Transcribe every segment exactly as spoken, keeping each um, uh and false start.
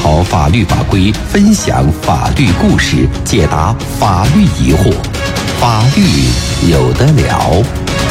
考法律法规，分享法律故事，解答法律疑惑。法律有得聊。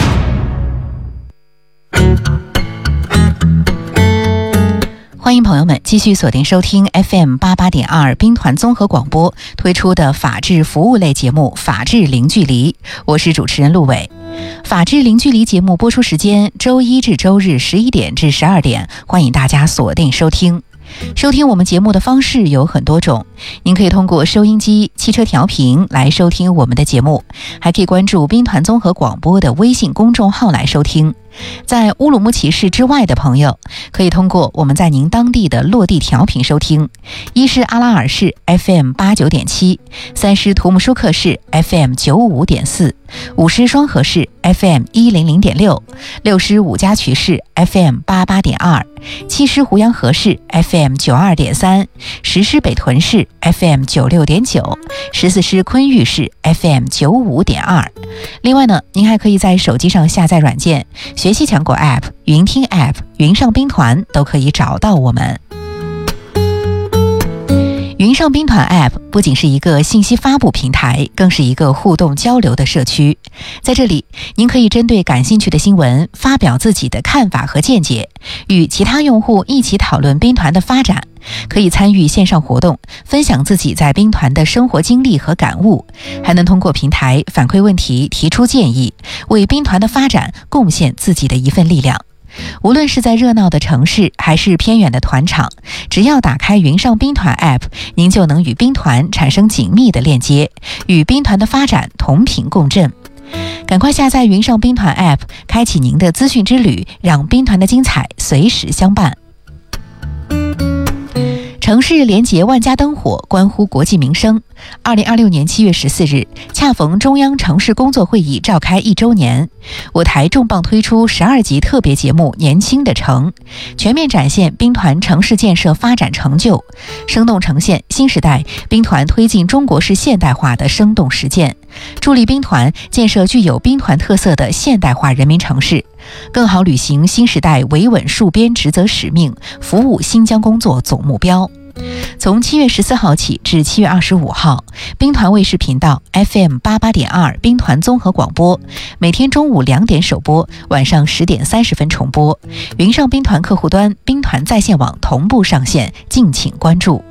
欢迎朋友们继续锁定收听 F M 八八点二 兵团综合广播推出的法治服务类节目《法治零距离》，我是主持人陆伟。法治零距离节目播出时间周一至周日十一点至十二点，欢迎大家锁定收听。收听我们节目的方式有很多种，您可以通过收音机、汽车调频来收听我们的节目，还可以关注兵团综合广播的微信公众号来收听。在乌鲁木齐市之外的朋友，可以通过我们在您当地的落地调频收听，一是阿拉尔市 F M 八九点七，三是图姆舒克市 F M 九五点四，五是双河市 F M 一零零点六，六是五家渠市 F M 八八点二，七是胡杨河市 F M 九二点三，十是北屯市 F M 九六点九，十四是昆玉市 F M 九五点二。另外呢，您还可以在手机上下载软件学习强国 App、云听 App、云上兵团都可以找到我们。云上兵团 App 不仅是一个信息发布平台，更是一个互动交流的社区。在这里，您可以针对感兴趣的新闻发表自己的看法和见解，与其他用户一起讨论兵团的发展，可以参与线上活动，分享自己在兵团的生活经历和感悟，还能通过平台反馈问题、提出建议，为兵团的发展贡献自己的一份力量。无论是在热闹的城市还是偏远的团场，只要打开云上兵团 App， 您就能与兵团产生紧密的链接，与兵团的发展同频共振。赶快下载云上兵团 App， 开启您的资讯之旅，让兵团的精彩随时相伴。城市连结万家灯火，关乎国计民生。二零二六年七月十四日，恰逢中央城市工作会议召开一周年，我台重磅推出十二集特别节目《年轻的城》，全面展现兵团城市建设发展成就，生动呈现新时代兵团推进中国式现代化的生动实践，助力兵团建设具有兵团特色的现代化人民城市，更好履行新时代维稳戍边职责使命，服务新疆工作总目标。从七月十四号起至七月二十五号，兵团卫视频道 F M 八八点二 兵团综合广播，每天中午两点首播，晚上十点三十分重播。云上兵团客户端、兵团在线网同步上线，敬请关注。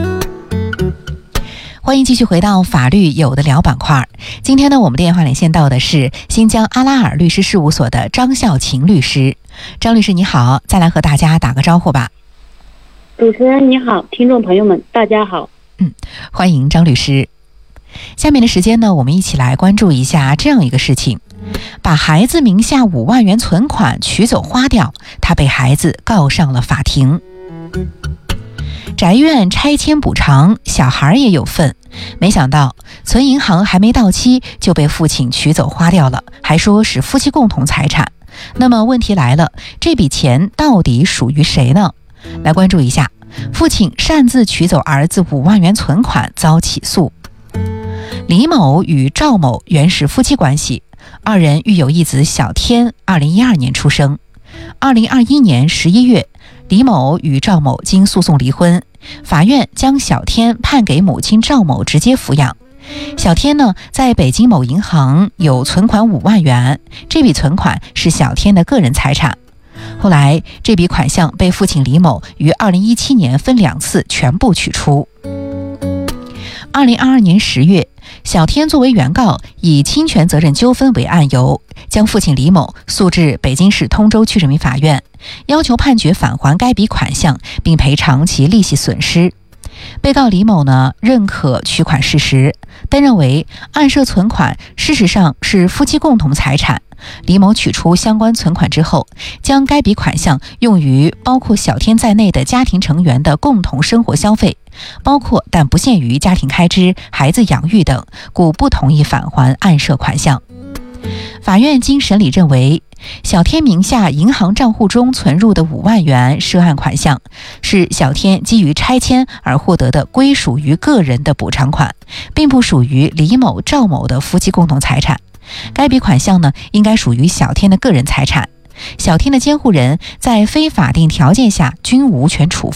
欢迎继续回到法律有的聊板块。今天呢，我们电话连线到的是新疆阿拉尔律师事务所的张孝琴律师。张律师你好，再来和大家打个招呼吧。 主持人你好，听众朋友们大家好。 嗯，欢迎张律师。下面的时间呢，我们一起来关注一下这样一个事情：把孩子名下五万元存款取走花掉，他被孩子告上了法庭。宅院拆迁补偿，小孩也有份，没想到存银行还没到期就被父亲取走花掉了，还说是夫妻共同财产。那么问题来了，这笔钱到底属于谁呢？来关注一下，父亲擅自取走儿子五万元存款遭起诉。李某与赵某原是夫妻关系，二人育有一子小天，二零一二年出生。二零二一年十一月，李某与赵某经诉讼离婚，法院将小天判给母亲赵某直接抚养。小天呢，在北京某银行有存款五万元，这笔存款是小天的个人财产。后来这笔款项被父亲李某于二零一七年分两次全部取出。二零二二年十月，小天作为原告，以侵权责任纠纷为案由，将父亲李某诉至北京市通州区人民法院，要求判决返还该笔款项，并赔偿其利息损失。被告李某呢，认可取款事实，但认为案涉存款事实上是夫妻共同财产。李某取出相关存款之后，将该笔款项用于包括小天在内的家庭成员的共同生活消费，包括但不限于家庭开支、孩子养育等，故不同意返还案涉款项。法院经审理认为，小天名下银行账户中存入的五万元涉案款项，是小天基于拆迁而获得的归属于个人的补偿款，并不属于李某、赵某的夫妻共同财产。该笔款项呢，应该属于小天的个人财产。小天的监护人在非法定条件下均无权处